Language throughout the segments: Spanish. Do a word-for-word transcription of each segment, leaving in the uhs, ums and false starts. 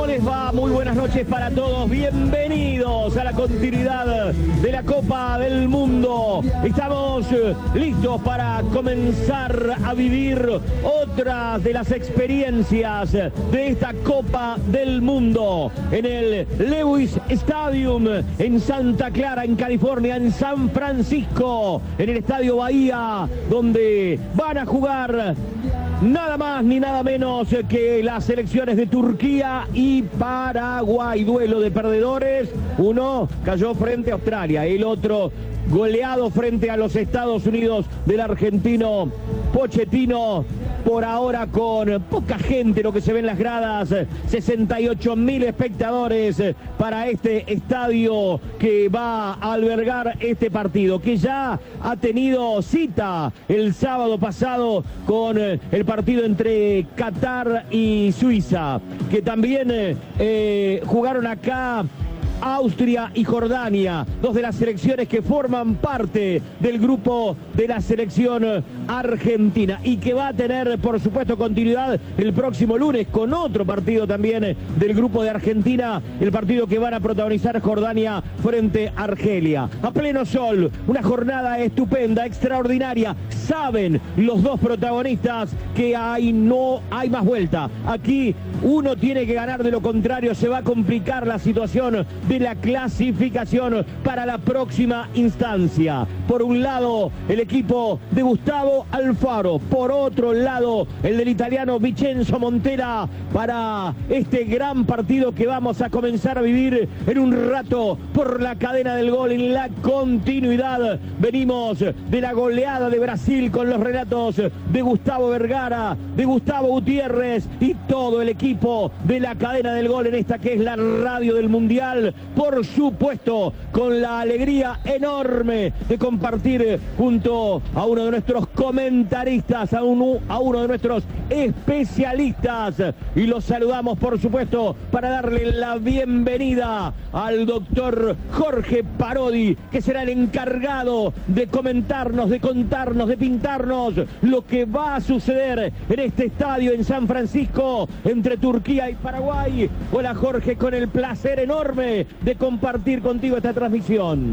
les va? Muy buenas noches para todos. Bienvenidos a la continuidad de la Copa del Mundo. Estamos listos para comenzar a vivir otras de las experiencias de esta Copa del Mundo en el Lewis Stadium en Santa Clara, en California, en San Francisco, en el Estadio Bahía, donde van a jugar nada más ni nada menos que las selecciones de Turquía y Paraguay. Duelo de perdedores. Uno cayó frente a Australia, el otro goleado frente a los Estados Unidos del argentino Pochettino. Por ahora con poca gente, lo que se ve en las gradas, sesenta y ocho mil espectadores para este estadio que va a albergar este partido, que ya ha tenido cita el sábado pasado con el partido entre Qatar y Suiza, que también eh, jugaron acá Austria y Jordania, dos de las selecciones que forman parte del grupo de la selección argentina y que va a tener, por supuesto, continuidad el próximo lunes con otro partido también del grupo de Argentina, el partido que van a protagonizar Jordania frente a Argelia. A pleno sol, una jornada estupenda, extraordinaria. Saben los dos protagonistas que ahí no hay más vuelta. Aquí uno tiene que ganar, de lo contrario se va a complicar la situación de la clasificación para la próxima instancia. Por un lado, el equipo de Gustavo Alfaro. Por otro lado, el del italiano Vincenzo Montella, para este gran partido que vamos a comenzar a vivir en un rato por la cadena del gol. En la continuidad venimos de la goleada de Brasil con los relatos de Gustavo Vergara, de Gustavo Gutiérrez y todo el equipo de la cadena del gol en esta que es la radio del Mundial. Por supuesto, con la alegría enorme de compartir junto a uno de nuestros comentaristas, a, un, a uno de nuestros especialistas. Y los saludamos, por supuesto, para darle la bienvenida al doctor Jorge Parodi, que será el encargado de comentarnos, de contarnos, de pintarnos lo que va a suceder en este estadio en San Francisco entre Turquía y Paraguay. Hola Jorge, con el placer enorme de compartir contigo esta transmisión.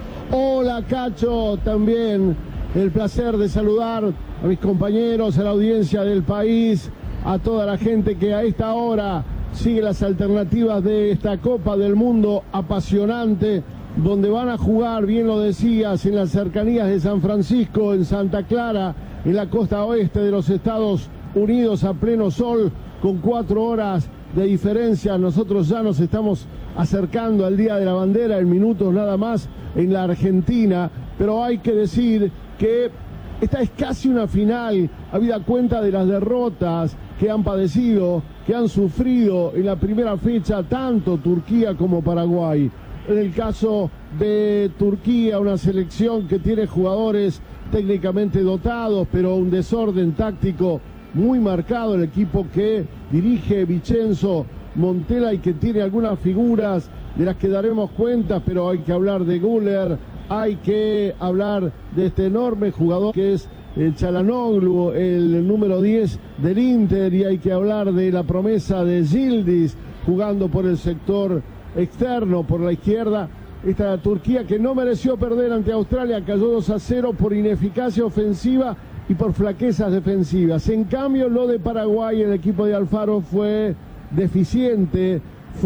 Hola Cacho, también el placer de saludar a mis compañeros, a la audiencia del país, a toda la gente que a esta hora sigue las alternativas de esta Copa del Mundo apasionante, donde van a jugar, bien lo decías, en las cercanías de San Francisco, en Santa Clara, en la costa oeste de los Estados Unidos, a pleno sol, con cuatro horas de diferencia. Nosotros ya nos estamos acercando al Día de la Bandera en minutos nada más en la Argentina, pero hay que decir que esta es casi una final, habida cuenta de las derrotas que han padecido, que han sufrido en la primera fecha tanto Turquía como Paraguay. En el caso de Turquía, una selección que tiene jugadores técnicamente dotados, pero un desorden táctico muy marcado, el equipo que dirige Vincenzo Montella y que tiene algunas figuras de las que daremos cuenta, pero hay que hablar de Güler, hay que hablar de este enorme jugador que es el Çalhanoğlu, el número diez del Inter, y hay que hablar de la promesa de Yildiz jugando por el sector externo, por la izquierda. Esta Turquía que no mereció perder ante Australia, cayó dos a cero por ineficacia ofensiva y por flaquezas defensivas. En cambio, lo de Paraguay, el equipo de Alfaro fue deficiente,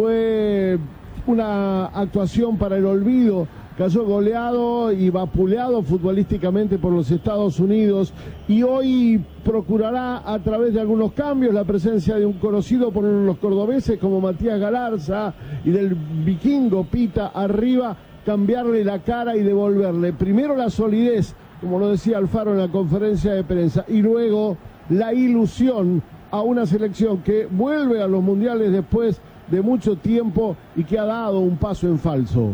fue una actuación para el olvido, cayó goleado y vapuleado futbolísticamente por los Estados Unidos, y hoy procurará a través de algunos cambios la presencia de un conocido por los cordobeses como Matías Galarza y del vikingo Pita arriba, cambiarle la cara y devolverle primero la solidez, como lo decía Alfaro en la conferencia de prensa, y luego la ilusión a una selección que vuelve a los mundiales después de mucho tiempo y que ha dado un paso en falso.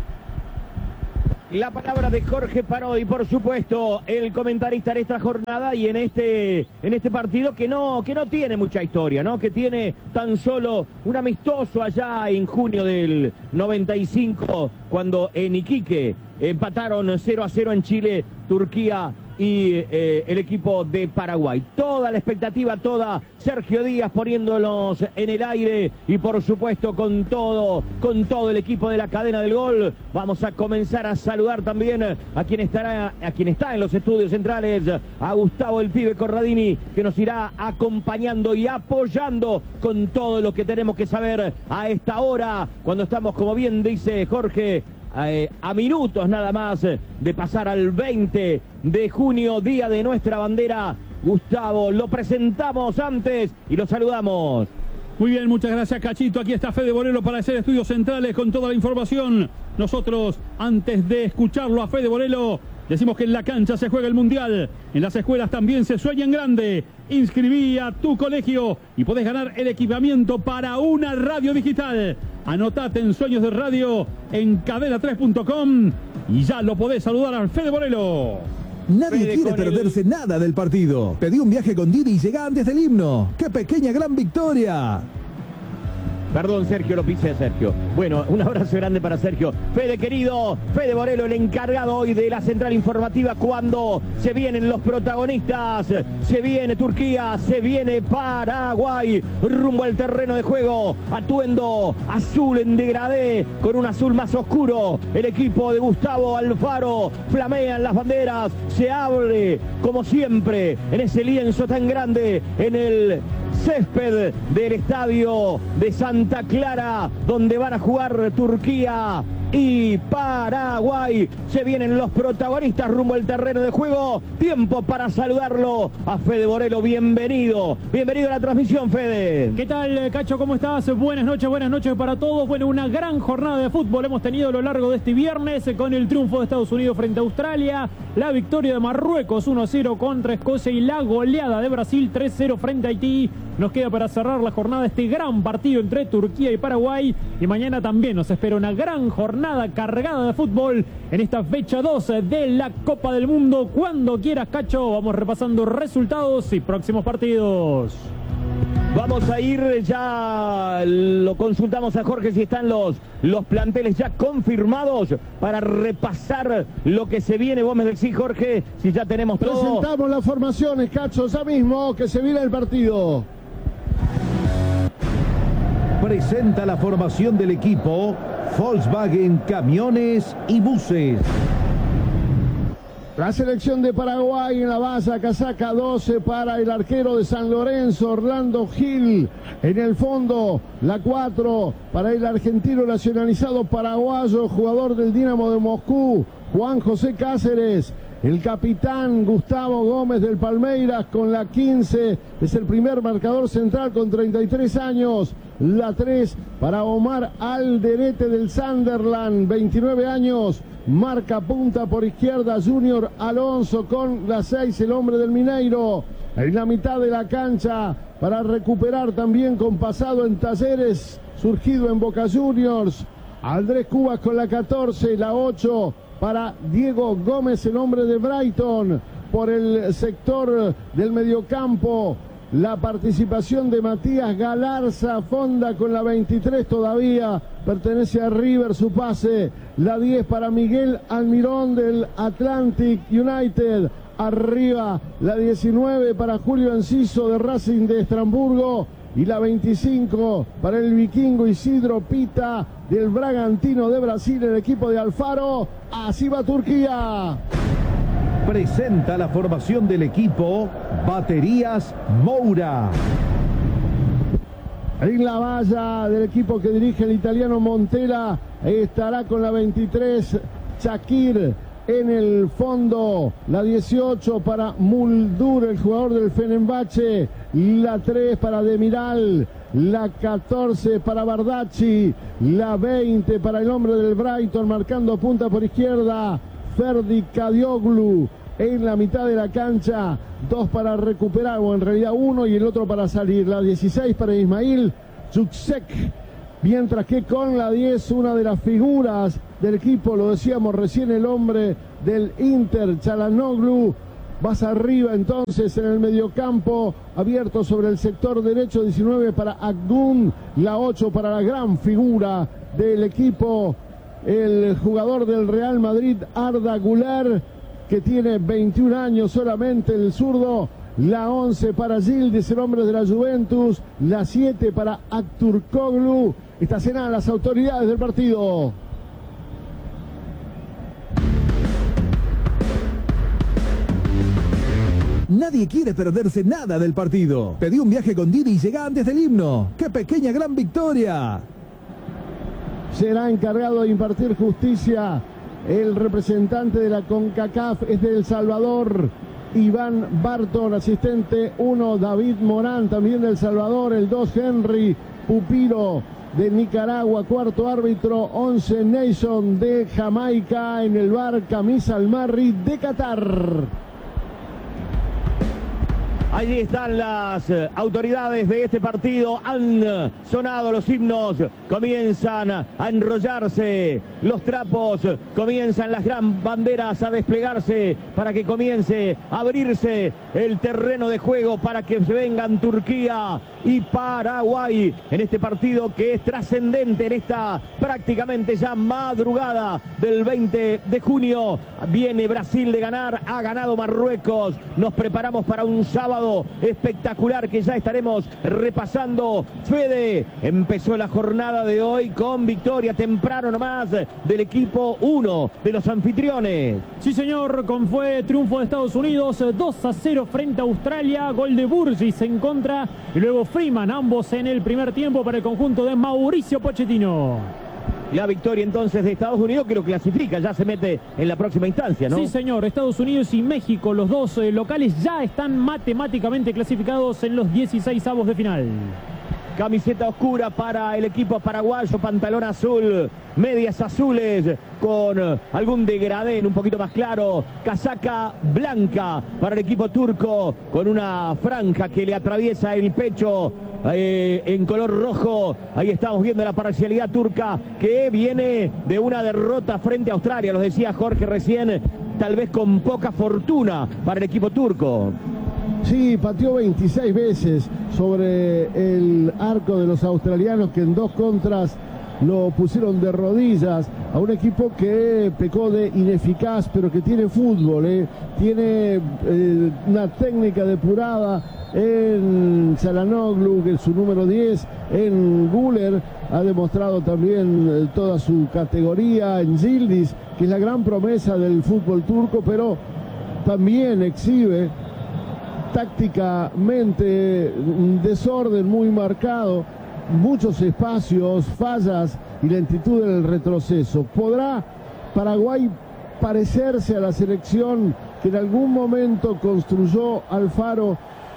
La palabra de Jorge Parodi, por supuesto, el comentarista en esta jornada y en este, en este partido que no, que no tiene mucha historia, ¿no? Que tiene tan solo un amistoso allá en junio del noventa y cinco, cuando en Iquique empataron cero a cero en Chile, Turquía y eh, el equipo de Paraguay. Toda la expectativa, toda Sergio Díaz poniéndolos en el aire y por supuesto con todo, con todo el equipo de la cadena del gol. Vamos a comenzar a saludar también a quien estará, a quien está en los estudios centrales, a Gustavo el Pibe Corradini, que nos irá acompañando y apoyando con todo lo que tenemos que saber a esta hora, cuando estamos, como bien dice Jorge, Eh, a minutos nada más de pasar al veinte de junio, día de nuestra bandera. Gustavo, lo presentamos antes y lo saludamos. Muy bien, muchas gracias, Cachito. Aquí está Fede Borelo para hacer estudios centrales con toda la información. Nosotros, antes de escucharlo a Fede Borelo, decimos que en la cancha se juega el Mundial. En las escuelas también se sueña en grande. Inscribí a tu colegio y podés ganar el equipamiento para una radio digital. Anotate en Sueños de Radio en cadena tres punto com y ya lo podés saludar al Fede Borelo. Nadie Fede quiere perderse el... nada del partido. Pedí un viaje con Didi y llega antes del himno. ¡Qué pequeña gran victoria! Perdón, Sergio, lo pisé a Sergio. Bueno, un abrazo grande para Sergio. Fede querido, Fede Borelo, el encargado hoy de la central informativa cuando se vienen los protagonistas. Se viene Turquía, se viene Paraguay, rumbo al terreno de juego. Atuendo azul en degradé, con un azul más oscuro. El equipo de Gustavo Alfaro, flamean las banderas, se abre como siempre en ese lienzo tan grande en el césped del estadio de Santa Clara, donde van a jugar Turquía y Paraguay. Se vienen los protagonistas rumbo al terreno de juego. Tiempo para saludarlo a Fede Borelo. Bienvenido, bienvenido a la transmisión, Fede. ¿Qué tal, Cacho? ¿Cómo estás? Buenas noches, buenas noches para todos. Bueno, una gran jornada de fútbol hemos tenido a lo largo de este viernes, con el triunfo de Estados Unidos frente a Australia, la victoria de Marruecos uno a cero contra Escocia y la goleada de Brasil tres cero frente a Haití. Nos queda para cerrar la jornada este gran partido entre Turquía y Paraguay, y mañana también nos espera una gran jornada cargada de fútbol en esta fecha doce de la Copa del Mundo. Cuando quieras, Cacho, vamos repasando resultados y próximos partidos. Vamos a ir, ya lo consultamos a Jorge si están los, los planteles ya confirmados para repasar lo que se viene. Vos me decís, Jorge, si ya tenemos todo. Presentamos las formaciones, Cacho, ya mismo que se viene el partido. Presenta la formación del equipo Volkswagen Camiones y Buses. La selección de Paraguay en la base, casaca doce para el arquero de San Lorenzo, Orlando Gil. En el fondo, la cuatro para el argentino nacionalizado paraguayo, jugador del Dinamo de Moscú, Juan José Cáceres. El capitán Gustavo Gómez del Palmeiras con la quince, es el primer marcador central con treinta y tres años. La tres para Omar Alderete del Sunderland, veintinueve años, marca punta por izquierda Junior Alonso con la seis, el hombre del Mineiro. En la mitad de la cancha para recuperar también con pasado en Talleres, surgido en Boca Juniors, Andrés Cubas con la catorce, la ocho para Diego Gómez, el hombre de Brighton. Por el sector del mediocampo, la participación de Matías Galarza, Fonda con la veintitrés todavía, pertenece a River su pase. La diez para Miguel Almirón del Atlantic United. Arriba la diecinueve para Julio Enciso de Racing de Estrasburgo. Y la veinticinco para el vikingo Isidro Pita del Bragantino de Brasil, el equipo de Alfaro. Así va Turquía. Presenta la formación del equipo Baterías Moura. En la valla del equipo que dirige el italiano Montella estará con la veintitrés Shakir. En el fondo, la dieciocho para Muldur, el jugador del Fenerbahce. La tres para Demiral. La catorce para Bardacci. La veinte para el hombre del Brighton, marcando punta por izquierda, Ferdi Kadioglu. En la mitad de la cancha, dos para recuperar, o en realidad uno y el otro para salir. La dieciséis para Ismail Yuksek. Mientras que con la diez, una de las figuras del equipo, lo decíamos recién, el hombre del Inter, Çalhanoğlu. Vas arriba entonces en el mediocampo, abierto sobre el sector derecho, diecinueve para Akgun, la ocho para la gran figura del equipo, el jugador del Real Madrid, Arda Güler. que tiene veintiún años solamente, el zurdo. La once para Yildiz, el hombre de la Juventus. La siete para Aktürkoğlu. Estacionan las autoridades del partido. Nadie quiere perderse nada del partido. Pedí un viaje con Didi y llega antes del himno. ¡Qué pequeña gran victoria! Será encargado de impartir justicia el representante de la CONCACAF, es de El Salvador, Iván Barton. Asistente uno, David Morán, también de El Salvador. El dos, Henry Pupiro, de Nicaragua. Cuarto árbitro, once, Nason, de Jamaica. En el bar, Camisa Almarri, de Qatar. Allí están las eh, autoridades de este partido. Han eh, sonado los himnos. Comienzan a enrollarse los trapos. Comienzan las gran banderas a desplegarse para que comience a abrirse el terreno de juego para que se vengan Turquía y Paraguay en este partido que es trascendente en esta prácticamente ya madrugada del veinte de junio. Viene Brasil de ganar, ha ganado Marruecos. Nos preparamos para un sábado espectacular que ya estaremos repasando. Fede, empezó la jornada de hoy con victoria temprano nomás del equipo uno de los anfitriones. Sí, señor, con fue triunfo de Estados Unidos dos a cero frente a Australia. Gol de Burgess en contra y luego Freeman, ambos en el primer tiempo para el conjunto de Mauricio Pochettino. La victoria entonces de Estados Unidos que lo clasifica, ya se mete en la próxima instancia, ¿no? Sí, señor, Estados Unidos y México, los dos eh, locales ya están matemáticamente clasificados en los dieciseisavos de final. Camiseta oscura para el equipo paraguayo, pantalón azul, medias azules con algún degradé un poquito más claro, casaca blanca para el equipo turco con una franja que le atraviesa el pecho eh, en color rojo. Ahí estamos viendo la parcialidad turca que viene de una derrota frente a Australia, lo decía Jorge recién, tal vez con poca fortuna para el equipo turco. Sí, pateó veintiséis veces sobre el arco de los australianos, que en dos contras lo pusieron de rodillas a un equipo que pecó de ineficaz, pero que tiene fútbol, ¿eh? Tiene eh, una técnica depurada en Çalhanoğlu, que es su número diez, en Güler ha demostrado también eh, toda su categoría, en Yildiz, que es la gran promesa del fútbol turco, pero también exhibe tácticamente un desorden muy marcado, muchos espacios, fallas y lentitud en el retroceso. ¿Podrá Paraguay parecerse a la selección que en algún momento construyó Alfaro,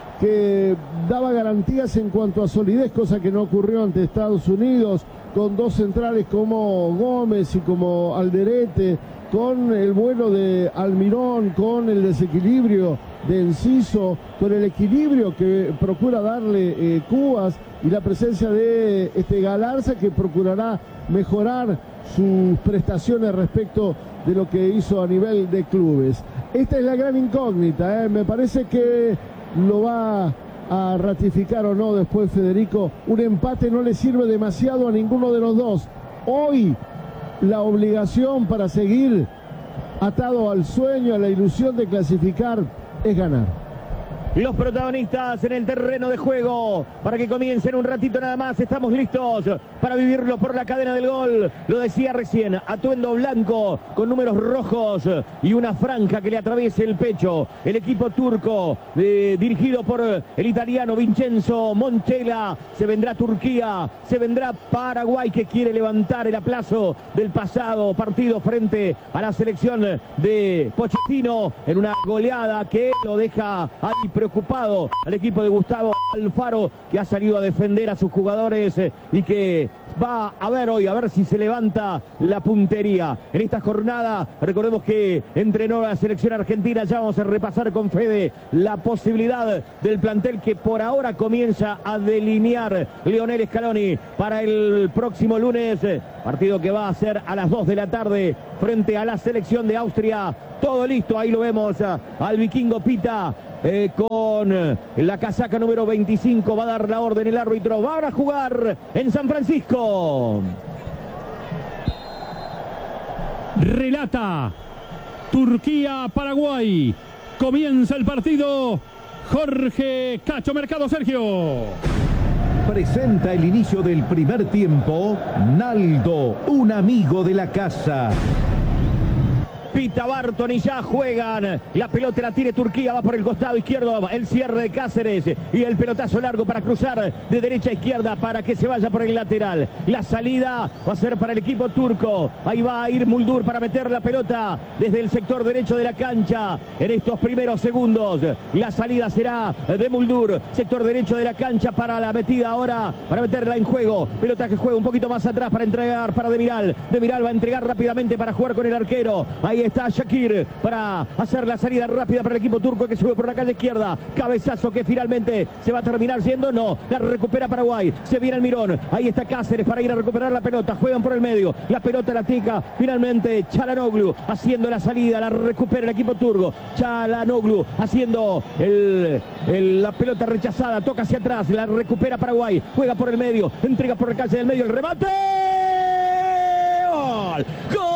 que daba garantías en cuanto a solidez, cosa que no ocurrió ante Estados Unidos, con dos centrales como Gómez y como Alderete, con el vuelo de Almirón, con el desequilibrio de Enciso, con el equilibrio que procura darle eh, Cubas y la presencia de este Galarza, que procurará mejorar sus prestaciones respecto de lo que hizo a nivel de clubes? Esta es la gran incógnita, ¿eh? Me parece que lo va a ratificar o no después Federico. Un empate no le sirve demasiado a ninguno de los dos. Hoy la obligación para seguir atado al sueño, a la ilusión de clasificar, es ganar. Los protagonistas en el terreno de juego para que comiencen un ratito nada más. Estamos listos para vivirlo por la cadena del gol. Lo decía recién, atuendo blanco con números rojos y una franja que le atraviese el pecho. El equipo turco eh, dirigido por el italiano Vincenzo Montella. Se vendrá Turquía, se vendrá Paraguay, que quiere levantar el aplazo del pasado partido frente a la selección de Pochettino en una goleada que lo deja ahí preocupado al equipo de Gustavo Alfaro, que ha salido a defender a sus jugadores eh, y que va a ver hoy, a ver si se levanta la puntería. En esta jornada, recordemos que entrenó la selección argentina. Ya vamos a repasar con Fede la posibilidad del plantel que por ahora comienza a delinear Lionel Scaloni para el próximo lunes, partido que va a ser a las dos de la tarde frente a la selección de Austria. Todo listo, ahí lo vemos al vikingo Pita eh, con la casaca número veinticinco. Va a dar la orden el árbitro. Va a jugar en San Francisco. Relata Turquía-Paraguay. Comienza el partido. Jorge Cacho Mercado, Sergio. Presenta el inicio del primer tiempo Naldo, un amigo de la casa. Pita Barton y ya juegan. La pelota la tiene Turquía, va por el costado izquierdo. El cierre de Cáceres y el pelotazo largo para cruzar de derecha a izquierda para que se vaya por el lateral. La salida va a ser para el equipo turco. Ahí va a ir Muldur para meter la pelota desde el sector derecho de la cancha. En estos primeros segundos la salida será de Muldur, sector derecho de la cancha para la metida ahora, para meterla en juego. Pelota que juega un poquito más atrás para entregar para Demiral. Demiral va a entregar rápidamente para jugar con el arquero. Ahí está Shakir para hacer la salida rápida para el equipo turco que sube por la calle izquierda. Cabezazo que finalmente se va a terminar siendo. No, la recupera Paraguay. Se viene el Mirón. Ahí está Cáceres para ir a recuperar la pelota. Juegan por el medio. La pelota la tica finalmente Çalhanoğlu haciendo la salida. La recupera el equipo turco. Çalhanoğlu haciendo el, el, la pelota rechazada. Toca hacia atrás. La recupera Paraguay. Juega por el medio. Entrega por el calle del medio. El remate. ¡Gol! ¡Gol!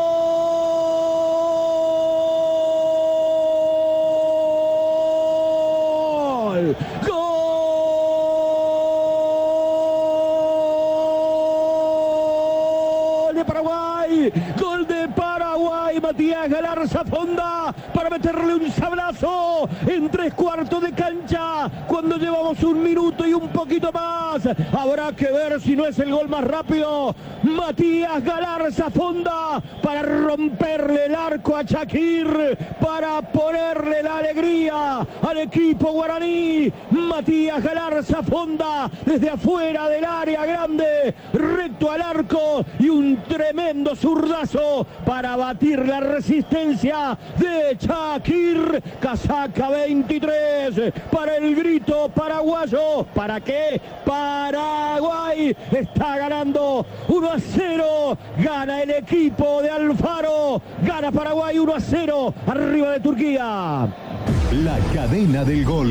¡Gol de Paraguay! ¡Gol de Paraguay! Matías Galarza Fonda para meterle un sablazo en tres cuartos de cancha cuando llevamos un minuto y un poquito más. Habrá que ver si no es el gol más rápido. Matías Galarza Fonda para romperle el arco a Shakir, para ponerle la alegría al equipo guaraní. Matías Galarza Fonda desde afuera del área grande, recto al arco y un tremendo zurdazo para batir la resistencia de Shakir. Casaca veintitrés para el grito paraguayo. ¿Para qué? Paraguay está ganando uno a cero. Gana el equipo de Alfaro. Gana Paraguay uno a cero. Arriba de Turquía. La cadena del gol.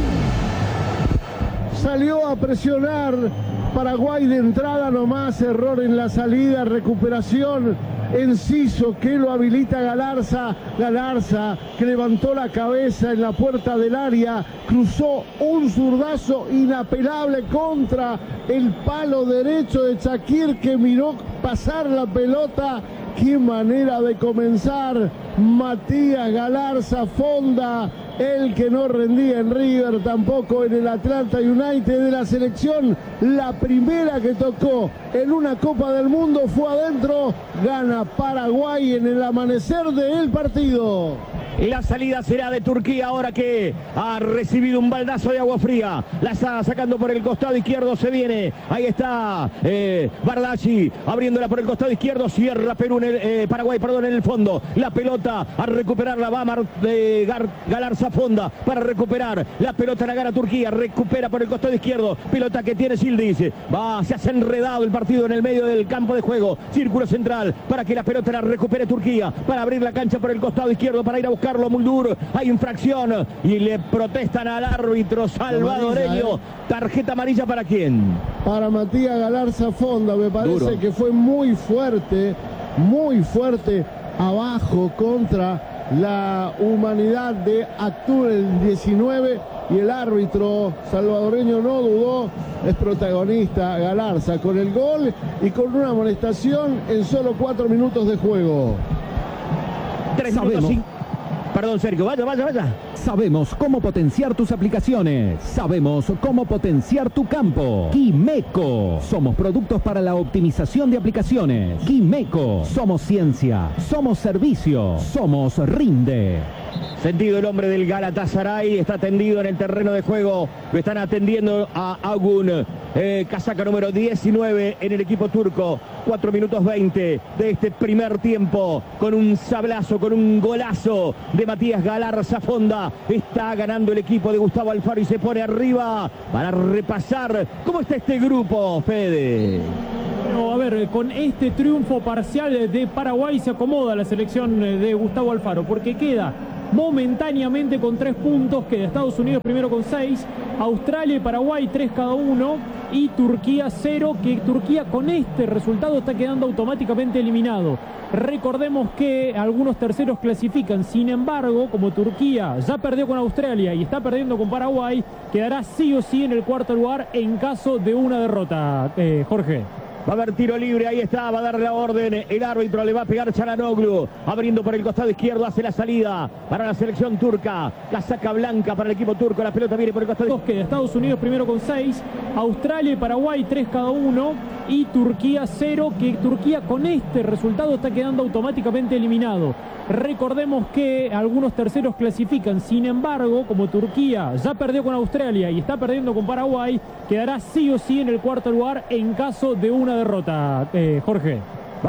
Salió a presionar Paraguay de entrada nomás, error en la salida, recuperación, Enciso que lo habilita Galarza, Galarza que levantó la cabeza en la puerta del área, cruzó un zurdazo inapelable contra el palo derecho de Shakir que miró pasar la pelota. Qué manera de comenzar Matías Galarza Fonda, el que no rendía en River, tampoco en el Atlanta United de la selección. La primera que tocó en una Copa del Mundo fue adentro. Gana Paraguay en el amanecer del partido. La salida será de Turquía ahora que ha recibido un baldazo de agua fría. La está sacando por el costado izquierdo, se viene. Ahí está eh, Bardacci abriéndola por el costado izquierdo. Cierra Perú en el, eh, Paraguay, perdón, en el fondo. La pelota a recuperarla va Mar, eh, Gar, Galarza Fonda para recuperar. La pelota la gana Turquía, recupera por el costado izquierdo. Pelota que tiene Sildiz. Va, se hace enredado el partido en el medio del campo de juego. Círculo central para que la pelota la recupere Turquía. Para abrir la cancha por el costado izquierdo para ir a buscar Carlos Muldur. Hay infracción y le protestan al árbitro salvadoreño. ¿Tarjeta amarilla para quién? Para Matías Galarza Fonda. Me parece Duro. que fue muy fuerte, muy fuerte abajo contra la humanidad de Actur el diecinueve y el árbitro salvadoreño no dudó. Es protagonista Galarza con el gol y con una amonestación en solo cuatro minutos de juego. Tres minutos cinco. Perdón, Sergio, vaya, vaya, vaya. Sabemos cómo potenciar tus aplicaciones. Sabemos cómo potenciar tu campo. Quimeco. Somos productos para la optimización de aplicaciones. Quimeco. Somos ciencia. Somos servicio. Somos Rinde. Sentido el hombre del Galatasaray, está tendido en el terreno de juego, lo están atendiendo a Agun, eh, casaca número diecinueve en el equipo turco, cuatro minutos veinte de este primer tiempo, con un sablazo, con un golazo de Matías Galarza Fonda, está ganando el equipo de Gustavo Alfaro y se pone arriba para repasar cómo está este grupo, Fede. No, a ver, con este triunfo parcial de Paraguay se acomoda la selección de Gustavo Alfaro, porque queda momentáneamente con tres puntos, queda Estados Unidos primero con seis, Australia y Paraguay tres cada uno y Turquía cero, que Turquía con este resultado está quedando automáticamente eliminado. Recordemos que algunos terceros clasifican, sin embargo, como Turquía ya perdió con Australia y está perdiendo con Paraguay, quedará sí o sí en el cuarto lugar en caso de una derrota. Eh, Jorge. Va a haber tiro libre, ahí está, va a dar la orden, el árbitro le va a pegar Çalhanoğlu, abriendo por el costado izquierdo, hace la salida para la selección turca, casaca blanca para el equipo turco, la pelota viene por el costado. Queda Estados Unidos primero con seis, Australia y Paraguay tres cada uno y Turquía cero, que Turquía con este resultado está quedando automáticamente eliminado. Recordemos que algunos terceros clasifican, sin embargo, como Turquía ya perdió con Australia y está perdiendo con Paraguay, quedará sí o sí en el cuarto lugar en caso de una derrota. Eh, Jorge.